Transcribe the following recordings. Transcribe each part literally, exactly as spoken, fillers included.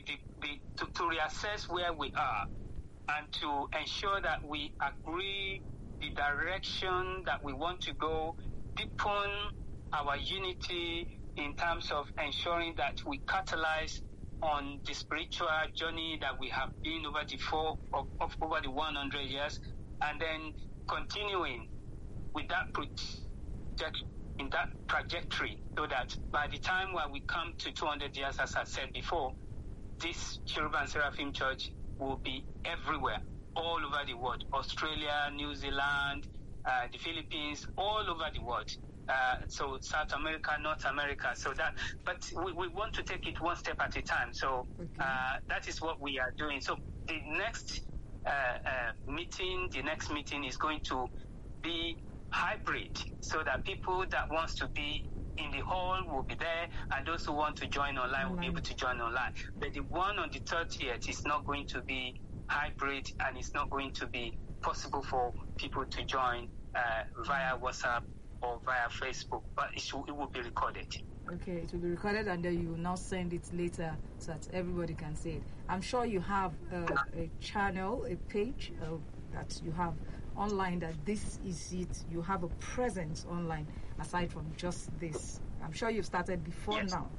the, the, to, to reassess where we are and to ensure that we agree the direction that we want to go, deepen our unity in terms of ensuring that we catalyze on the spiritual journey that we have been over the four of, of over the one hundred years, and then continuing with that project in that trajectory, so that by the time when we come to two hundred years, as I said before, this Cherub and Seraphim Church will be everywhere, all over the world, Australia, New Zealand, uh, the Philippines, all over the world. Uh, so South America, North America. So that, but we, we want to take it one step at a time. So okay. uh, that is what we are doing. So the next uh, uh, meeting, the next meeting is going to be hybrid, so that people that wants to be in the hall will be there, and those who want to join online will be able to join online. But the one on the thirtieth is not going to be hybrid, and it's not going to be possible for people to join uh, via WhatsApp or via Facebook, but it, should, it will be recorded. Okay, it will be recorded, and then you will now send it later so that everybody can see it. I'm sure you have uh, a channel, a page uh, that you have online, that this is it. You have a presence online aside from just this. I'm sure you've started before yes. now.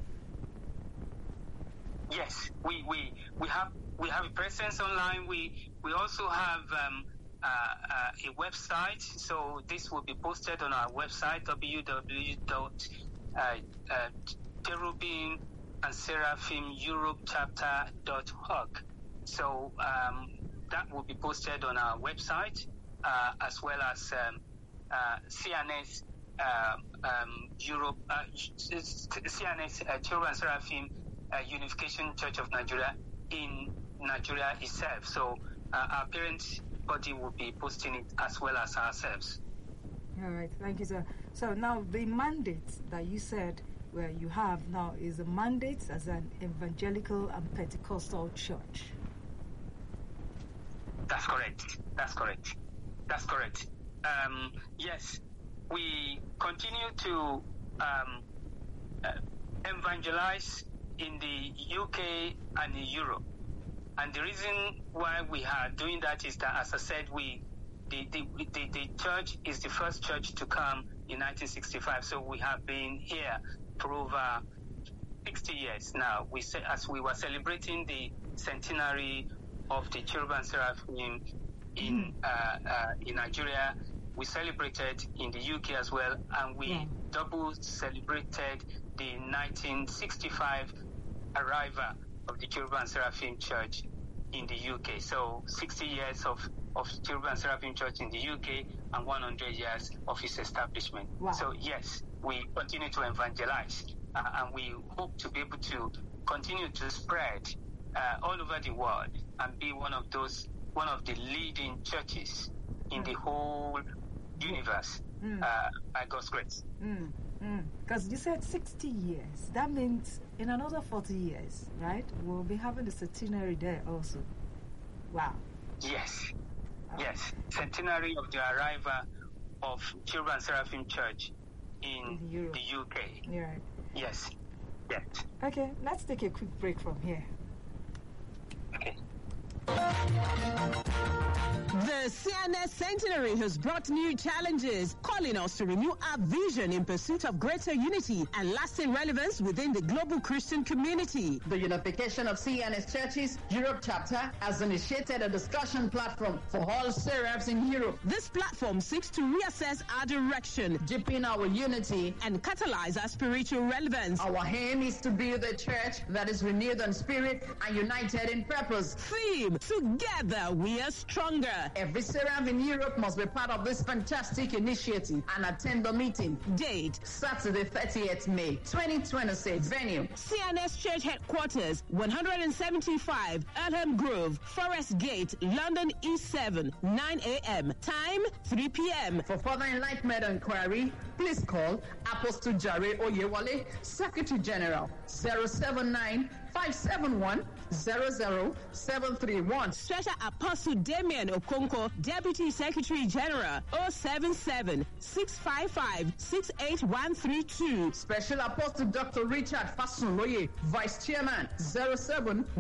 Yes, we, we we have we have a presence online. We we also have um, uh, uh, a website. So this will be posted on our website, w w w dot cherubim and seraphim europe chapter dot org. So um, that will be posted on our website, uh, as well as um, uh, C N S uh, um, Europe, uh, C N S uh, Cherub and Seraphim uh, Unification Church of Nigeria in Nigeria itself. So uh, our parent body will be posting it as well as ourselves. All right, thank you, sir. So now the mandate that you said where you have now is a mandate as an evangelical and Pentecostal church. That's correct. That's correct. That's correct. Um, yes, we continue to um, uh, evangelize in the U K and in Europe. And the reason why we are doing that is that, as I said, we the, the, the, the church is the first church to come in nineteen sixty-five. So we have been here for over sixty years now. We say, as we were celebrating the centenary of the Cherub and Seraphim in uh, uh, in Nigeria, we celebrated in the U K as well, and we yeah. double celebrated the nineteen sixty-five arrival of the Cherub and Seraphim Church in the U K. So sixty years of, of Cherub and Seraphim Church in the U K and one hundred years of its establishment. Wow. So yes, we continue to evangelize, uh, and we hope to be able to continue to spread uh, all over the world and be one of those, one of the leading churches in mm. the whole universe mm. uh, by God's grace. Because mm. mm. you said sixty years. That means in another forty years, right? We'll be having the centenary there also. Wow. Yes. Oh. Yes. Centenary of the arrival of Cherub and Seraphim Church in, in the U K. You're right. Yes. Yes. Okay, let's take a quick break from here. Okay. The C N S Centenary has brought new challenges, calling us to renew our vision in pursuit of greater unity and lasting relevance within the global Christian community. The Unification of C N S Churches Europe chapter has initiated a discussion platform for all seraphs in Europe. This platform seeks to reassess our direction, deepen our unity, and catalyze our spiritual relevance. Our aim is to build a church that is renewed in spirit and united in purpose. Theme: Together we are stronger. Every seraph in Europe must be part of this fantastic initiative and attend the meeting. Date: Saturday, thirtieth May, twenty twenty-six. Venue: C N S Church Headquarters, one seventy-five Elham Grove, Forest Gate, London E seven, nine a m Time: three p m For further enlightenment and inquiry, please call Apostle Jare Oyewale, Secretary General, zero seven nine, five seven one, zero zero seven three one. Special Apostle Damian Okonko, Deputy Secretary General, zero seven seven, six five five, six eight one three two. Special Apostle Doctor Richard Fasunloye, Vice Chairman, zero seven